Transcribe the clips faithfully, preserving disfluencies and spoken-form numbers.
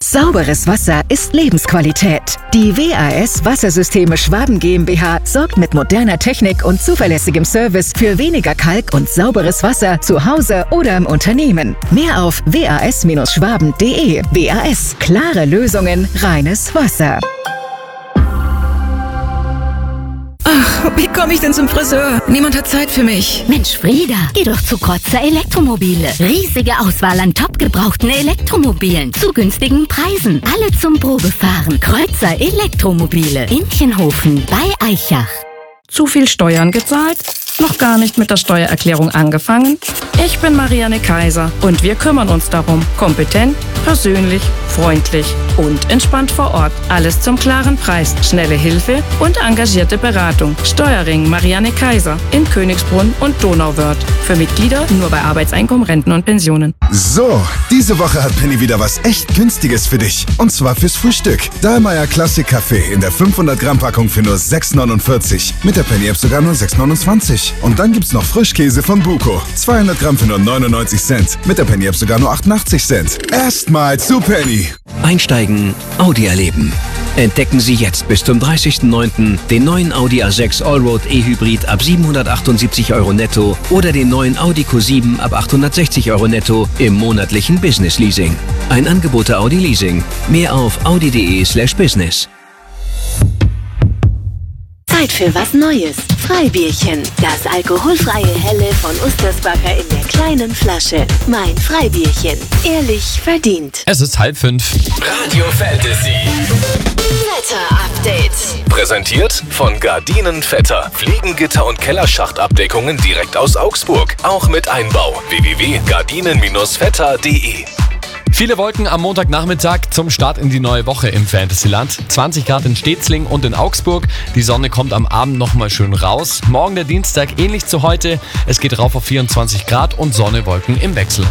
Sauberes Wasser ist Lebensqualität. Die W A S Wassersysteme Schwaben GmbH sorgt mit moderner Technik und zuverlässigem Service für weniger Kalk und sauberes Wasser zu Hause oder im Unternehmen. Mehr auf w a s Bindestrich schwaben punkt d e. W A S. Klare Lösungen, reines Wasser. Ach, wie komme ich denn zum Friseur? Niemand hat Zeit für mich. Mensch, Frieda, geh doch zu Kreuzer Elektromobile. Riesige Auswahl an top gebrauchten Elektromobilen zu günstigen Preisen. Alle zum Probefahren. Kreuzer Elektromobile. Inchenhofen bei Eichach. Zu viel Steuern gezahlt? Noch gar nicht mit der Steuererklärung angefangen? Ich bin Marianne Kaiser und wir kümmern uns darum. Kompetent, persönlich, freundlich und entspannt vor Ort. Alles zum klaren Preis, schnelle Hilfe und engagierte Beratung. Steuerring Marianne Kaiser in Königsbrunn und Donauwörth. Für Mitglieder nur bei Arbeitseinkommen, Renten und Pensionen. So, diese Woche hat Penny wieder was echt Günstiges für dich. Und zwar fürs Frühstück. Dahlmeier Classic Kaffee in der fünfhundert Gramm Packung für nur sechs neunundvierzig. Mit der Penny App sogar nur sechs neunundzwanzig. Und dann gibt's noch Frischkäse von Buko. zweihundert Gramm für nur neunundneunzig Cent. Mit der Penny App sogar nur achtundachtzig Cent. Erstmal zu Penny. Einsteigen, Audi erleben. Entdecken Sie jetzt bis zum dreißigsten neunten den neuen Audi A sechs Allroad E-Hybrid ab siebenhundertachtundsiebzig Euro netto oder den neuen Audi Q sieben ab achthundertsechzig Euro netto im monatlichen Business Leasing. Ein Angebot der Audi Leasing. Mehr auf audi punkt de slash business. Zeit für was Neues. Freibierchen. Das alkoholfreie Helle von Ustersbacher in der kleinen Flasche. Mein Freibierchen. Ehrlich verdient. Es ist halb fünf. Radio Fantasy. Wetter-Update. Präsentiert von Gardinen Vetter. Fliegengitter und Kellerschachtabdeckungen direkt aus Augsburg. Auch mit Einbau. w w w punkt gardinen vetter punkt de. Viele Wolken am Montagnachmittag zum Start in die neue Woche im Fantasyland. zwanzig Grad in Stetzling und in Augsburg. Die Sonne kommt am Abend nochmal schön raus. Morgen der Dienstag ähnlich zu heute. Es geht rauf auf vierundzwanzig Grad und Sonne, Wolken im Wechsel.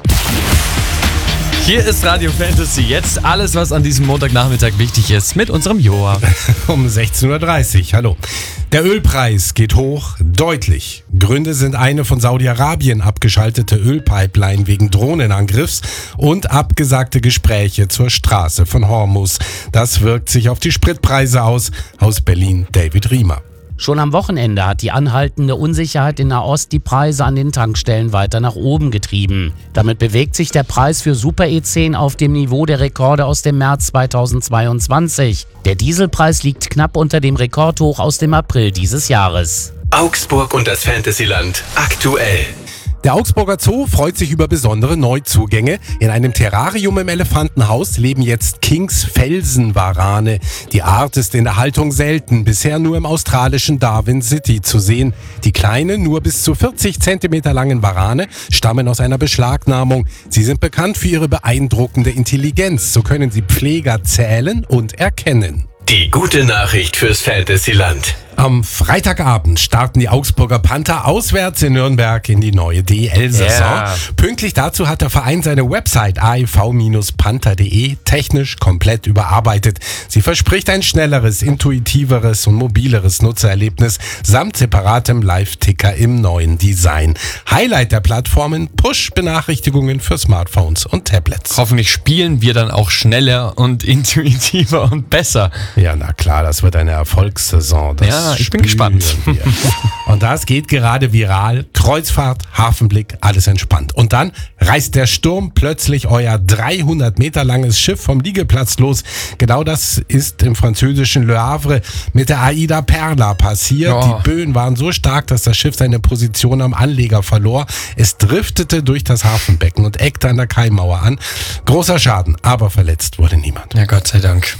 Hier ist Radio Fantasy. Jetzt alles, was an diesem Montagnachmittag wichtig ist, mit unserem Joa. Um sechzehn Uhr dreißig. Hallo. Der Ölpreis geht hoch, deutlich. Gründe sind eine von Saudi-Arabien abgeschaltete Ölpipeline wegen Drohnenangriffs und abgesagte Gespräche zur Straße von Hormuz. Das wirkt sich auf die Spritpreise aus. Aus Berlin, David Riemer. Schon am Wochenende hat die anhaltende Unsicherheit in Nahost die Preise an den Tankstellen weiter nach oben getrieben. Damit bewegt sich der Preis für Super E zehn auf dem Niveau der Rekorde aus dem März zweitausendzweiundzwanzig. Der Dieselpreis liegt knapp unter dem Rekordhoch aus dem April dieses Jahres. Augsburg und das Fantasyland aktuell. Der Augsburger Zoo freut sich über besondere Neuzugänge. In einem Terrarium im Elefantenhaus leben jetzt Kings Felsenwarane. Die Art ist in der Haltung selten, bisher nur im australischen Darwin City zu sehen. Die kleinen, nur bis zu vierzig Zentimeter langen Warane stammen aus einer Beschlagnahmung. Sie sind bekannt für ihre beeindruckende Intelligenz. So können sie Pfleger zählen und erkennen. Die gute Nachricht fürs Fantasyland. Am Freitagabend starten die Augsburger Panther auswärts in Nürnberg in die neue D E L-Saison. Yeah. Pünktlich dazu hat der Verein seine Website a e v panther punkt de technisch komplett überarbeitet. Sie verspricht ein schnelleres, intuitiveres und mobileres Nutzererlebnis samt separatem Live-Ticker im neuen Design. Highlight der Plattformen: Push-Benachrichtigungen für Smartphones und Tablets. Hoffentlich spielen wir dann auch schneller und intuitiver und besser. Ja, na klar, das wird eine Erfolgssaison. Das ja, ich bin gespannt. Wir. Und das geht gerade viral. Kreuzfahrt, Hafenblick, alles entspannt. Und dann reißt der Sturm plötzlich euer dreihundert Meter langes Schiff vom Liegeplatz los. Genau das ist im französischen Le Havre mit der Aida Perla passiert. Oh. Die Böen waren so stark, dass das Schiff seine Position am Anleger verlor. Es driftete durch das Hafenbecken und eckte an der Kaimauer an. Großer Schaden, aber verletzt wurde niemand. Ja, Gott sei Dank.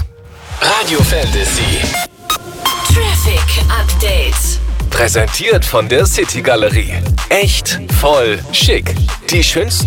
Radio Fantasy. Traffic Update. Präsentiert von der City Galerie. Echt, voll, schick. Die schönsten